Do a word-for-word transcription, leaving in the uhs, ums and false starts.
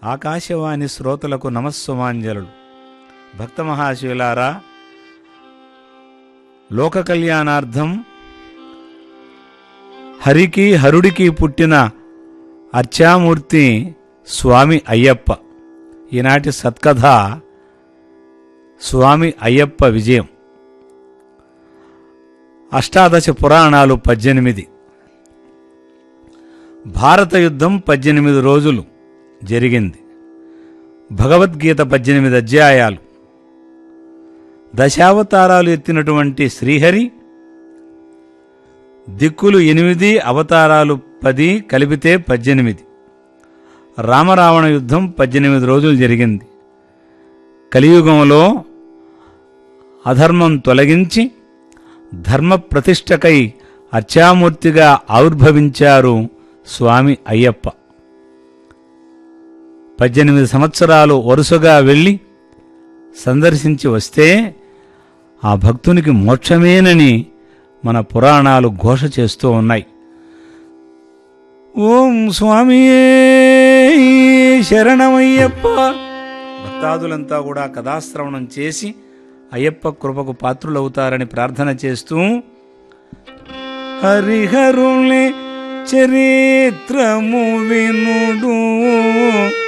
ఆకాశవాణి శ్రోతలకు నమస్సుమాంజలు. భక్త మహాశివులారా, లోక కళ్యాణార్థం హరికి హరుడికి పుట్టిన అర్చామూర్తి స్వామి అయ్యప్ప. ఈనాటి సత్కథ స్వామి అయ్యప్ప విజయం. అష్టాదశ పురాణాలు పద్దెనిమిది. భారత యుద్ధం పద్దెనిమిది రోజులు జరిగింది. భగవద్గీత పద్దెనిమిది అధ్యాయాలు. దశావతారాలు ఎత్తినటువంటి శ్రీహరి, దిక్కులు ఎనిమిది, అవతారాలు పది, కలిపితే పద్దెనిమిది. రామరావణ యుద్ధం పద్దెనిమిది రోజులు జరిగింది. కలియుగంలో అధర్మం తొలగించి ధర్మ ప్రతిష్టకై అర్చామూర్తిగా ఆవిర్భవించారు స్వామి అయ్యప్ప. పద్దెనిమిది సంవత్సరాలు వరుసగా వెళ్ళి సందర్శించి వస్తే ఆ భక్తునికి మోక్షమేనని మన పురాణాలు ఘోష చేస్తూ ఉన్నాయి. ఓం స్వామియే శరణమయ్యప్ప. భక్తాదులంతా కూడా కథాశ్రవణం చేసి అయ్యప్ప కృపకు పాత్రులవుతారని ప్రార్థన చేస్తూ, హరిహరుని చరిత్రము వినుడు